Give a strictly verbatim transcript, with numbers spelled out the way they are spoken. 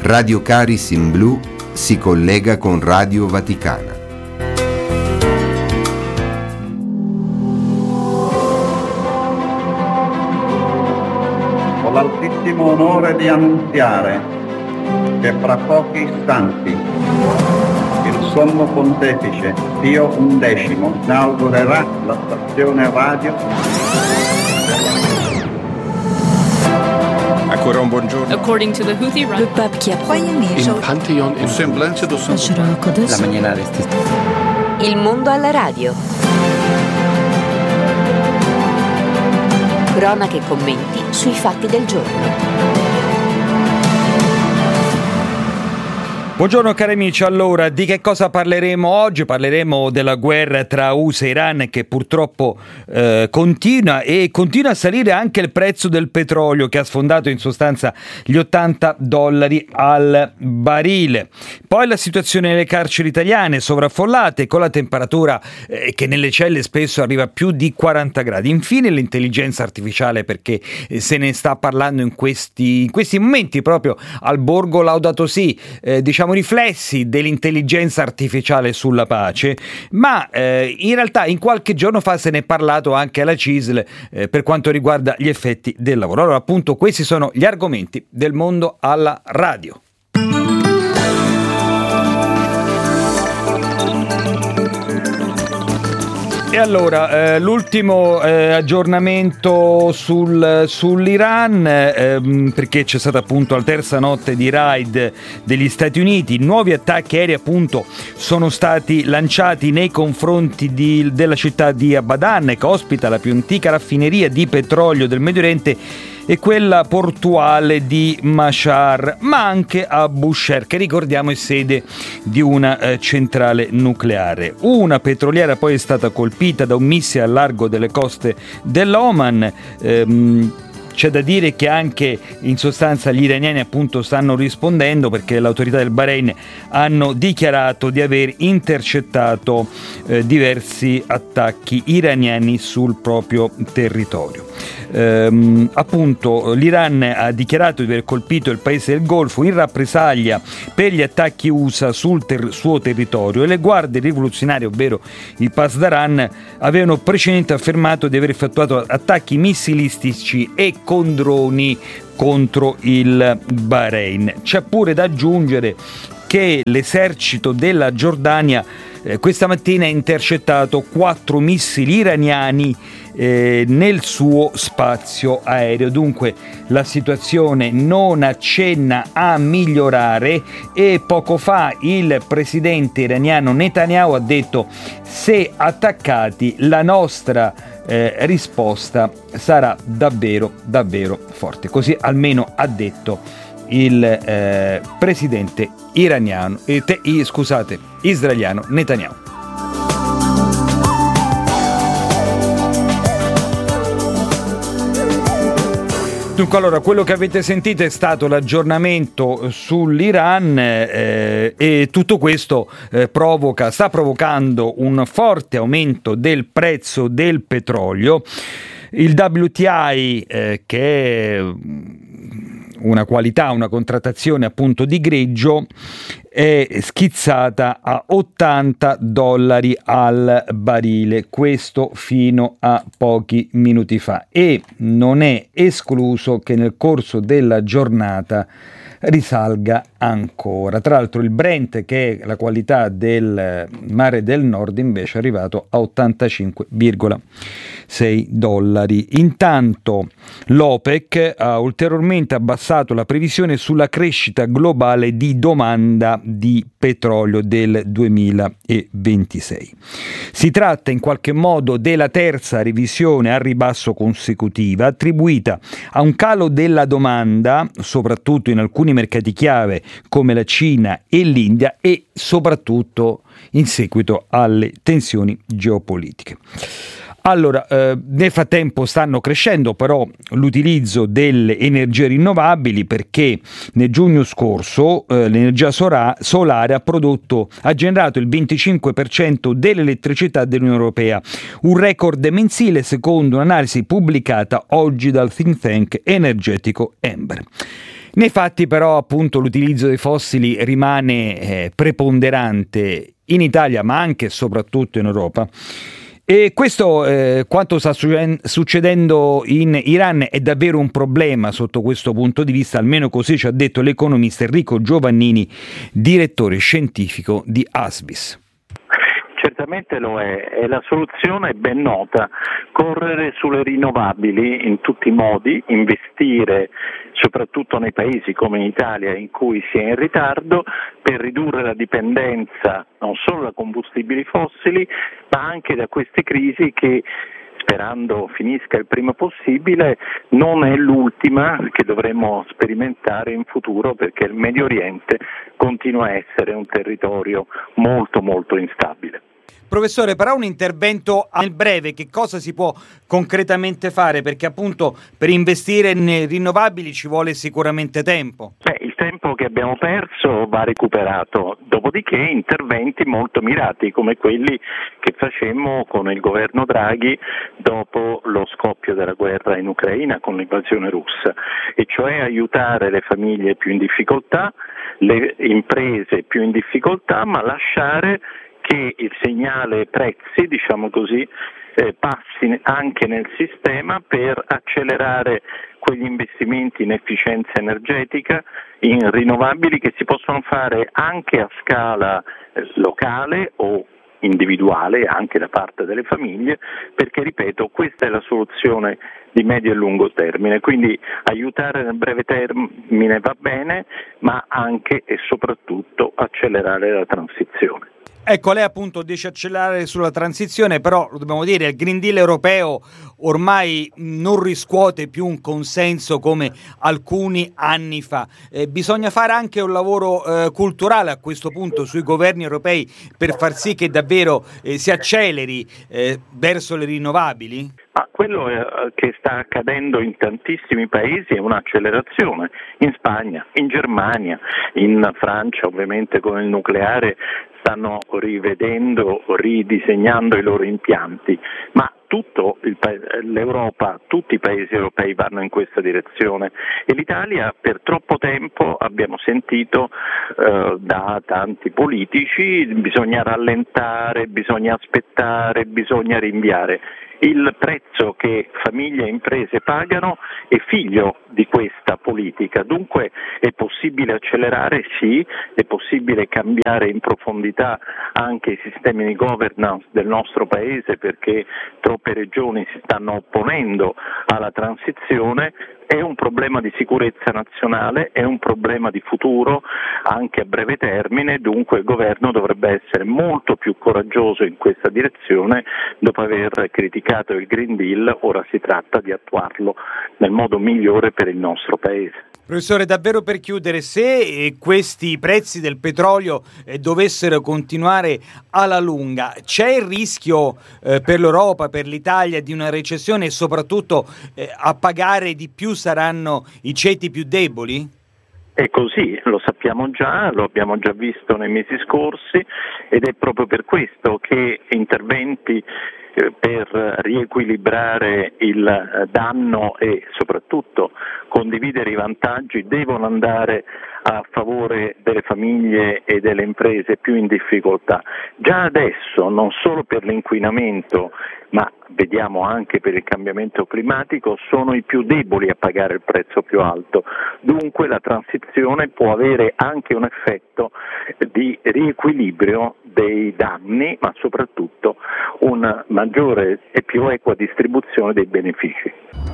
Radio Caris in Blu si collega con Radio Vaticana. Ho l'altissimo onore di annunziare che fra pochi istanti il Sommo Pontefice Pio undicesimo inaugurerà la stazione radio. Ancora un buongiorno. According to the Houthi run, le pape qui a Il Pantheon in Semblanza do Santo. la mañana restita. Il mondo alla radio. Cronache e commenti sui fatti del giorno. Buongiorno cari amici, allora di che cosa parleremo oggi? Parleremo della guerra tra U S A e Iran che purtroppo eh, continua e continua a salire anche il prezzo del petrolio che ha sfondato in sostanza gli ottanta dollari al barile. Poi la situazione nelle carceri italiane sovraffollate con la temperatura eh, che nelle celle spesso arriva a più di quaranta gradi. Infine l'intelligenza artificiale perché eh, se ne sta parlando in questi, in questi momenti proprio al Borgo Laudato Si, eh, diciamo riflessi dell'intelligenza artificiale sulla pace, ma eh, in realtà in qualche giorno fa se ne è parlato anche alla C I S L eh, per quanto riguarda gli effetti del lavoro. Allora appunto questi sono gli argomenti del mondo alla radio. E allora, eh, l'ultimo eh, aggiornamento sul, sull'Iran, eh, perché c'è stata appunto la terza notte di raid degli Stati Uniti, nuovi attacchi aerei appunto sono stati lanciati nei confronti di, della città di Abadan, che ospita la più antica raffineria di petrolio del Medio Oriente, e quella portuale di Mashhad, ma anche a Bushehr, che ricordiamo è sede di una eh, centrale nucleare. Una petroliera poi è stata colpita da un missile al largo delle coste dell'Oman. Ehm, C'è da dire che anche in sostanza gli iraniani appunto stanno rispondendo, perché le autorità del Bahrain hanno dichiarato di aver intercettato eh, diversi attacchi iraniani sul proprio territorio. Ehm, appunto l'Iran ha dichiarato di aver colpito il paese del Golfo in rappresaglia per gli attacchi U S A sul ter- suo territorio, e le guardie rivoluzionarie, ovvero i Pasdaran, avevano precedentemente affermato di aver effettuato attacchi missilistici e con droni contro il Bahrain. C'è pure da aggiungere che l'esercito della Giordania eh, questa mattina ha intercettato quattro missili iraniani eh, nel suo spazio aereo. Dunque la situazione non accenna a migliorare, e poco fa il presidente iraniano Netanyahu ha detto: se attaccati la nostra Eh, risposta sarà davvero davvero forte. Così almeno ha detto il eh, presidente iraniano eh, te, eh, scusate israeliano Netanyahu. Dunque, allora, quello che avete sentito è stato l'aggiornamento sull'Iran eh, e tutto questo eh, provoca, sta provocando un forte aumento del prezzo del petrolio. Il W T I, eh, che è una qualità, una contrattazione appunto di greggio, è schizzata a ottanta dollari al barile, questo fino a pochi minuti fa, e non è escluso che nel corso della giornata risalga ancora. Tra l'altro il Brent, che è la qualità del Mare del Nord, invece è arrivato a ottantacinque virgola sei dollari. Intanto l'OPEC ha ulteriormente abbassato la previsione sulla crescita globale di domanda di petrolio del duemilaventisei. Si tratta in qualche modo della terza revisione a ribasso consecutiva, attribuita a un calo della domanda, soprattutto in alcuni mercati chiave come la Cina e l'India, e soprattutto in seguito alle tensioni geopolitiche. Allora, eh, nel frattempo stanno crescendo però l'utilizzo delle energie rinnovabili, perché nel giugno scorso eh, l'energia sora- solare ha prodotto, ha generato il venticinque per cento dell'elettricità dell'Unione Europea, un record mensile secondo un'analisi pubblicata oggi dal think tank energetico Ember. Nei fatti però appunto l'utilizzo dei fossili rimane eh, preponderante in Italia ma anche e soprattutto in Europa. E questo, eh, quanto sta succedendo in Iran, è davvero un problema sotto questo punto di vista, almeno così ci ha detto l'economista Enrico Giovannini, direttore scientifico di Asbis. Certamente lo è, e la soluzione è ben nota: correre sulle rinnovabili in tutti i modi, investire soprattutto nei paesi come in Italia in cui si è in ritardo, per ridurre la dipendenza non solo da combustibili fossili ma anche da queste crisi che, sperando finisca il prima possibile, non è l'ultima che dovremo sperimentare in futuro, perché il Medio Oriente continua a essere un territorio molto molto instabile. Professore, però un intervento nel breve, che cosa si può concretamente fare? Perché appunto per investire nei rinnovabili ci vuole sicuramente tempo. Beh, il tempo che abbiamo perso va recuperato, dopodiché interventi molto mirati come quelli che facemmo con il governo Draghi dopo lo scoppio della guerra in Ucraina con l'invasione russa, e cioè aiutare le famiglie più in difficoltà, le imprese più in difficoltà, ma lasciare che il segnale prezzi, diciamo così, eh, passi anche nel sistema per accelerare quegli investimenti in efficienza energetica, in rinnovabili, che si possono fare anche a scala eh, locale o individuale, anche da parte delle famiglie, perché, ripeto, questa è la soluzione di medio e lungo termine. Quindi aiutare nel breve termine va bene, ma anche e soprattutto accelerare la transizione. Ecco, lei appunto dice accelerare sulla transizione, però lo dobbiamo dire, il Green Deal europeo ormai non riscuote più un consenso come alcuni anni fa. Eh, bisogna fare anche un lavoro eh, culturale a questo punto sui governi europei per far sì che davvero eh, si acceleri eh, verso le rinnovabili? Ma quello eh, che sta accadendo in tantissimi paesi è un'accelerazione. In Spagna, in Germania, in Francia, ovviamente con il nucleare stanno rivedendo, ridisegnando i loro impianti, ma tutto il pa- l'Europa, tutti i paesi europei vanno in questa direzione, e l'Italia per troppo tempo abbiamo sentito eh, da tanti politici bisogna rallentare, bisogna aspettare, bisogna rinviare. Il prezzo che famiglie e imprese pagano è figlio di questa politica, dunque è possibile accelerare, sì, è possibile cambiare in profondità anche i sistemi di governance del nostro paese, perché troppe regioni si stanno opponendo alla transizione. È un problema di sicurezza nazionale, è un problema di futuro anche a breve termine, dunque il governo dovrebbe essere molto più coraggioso in questa direzione. Dopo aver criticato il Green Deal, ora si tratta di attuarlo nel modo migliore per il nostro Paese. Professore, davvero per chiudere, se questi prezzi del petrolio eh, dovessero continuare alla lunga, c'è il rischio eh, per l'Europa, per l'Italia, di una recessione, e soprattutto eh, a pagare di più saranno i ceti più deboli? È così, lo sappiamo già, lo abbiamo già visto nei mesi scorsi, ed è proprio per questo che interventi per riequilibrare il danno e soprattutto condividere i vantaggi devono andare a favore delle famiglie e delle imprese più in difficoltà. Già adesso, non solo per l'inquinamento, ma vediamo anche per il cambiamento climatico, sono i più deboli a pagare il prezzo più alto. Dunque la transizione può avere anche un effetto di riequilibrio dei danni, ma soprattutto una maggiore e più equa distribuzione dei benefici.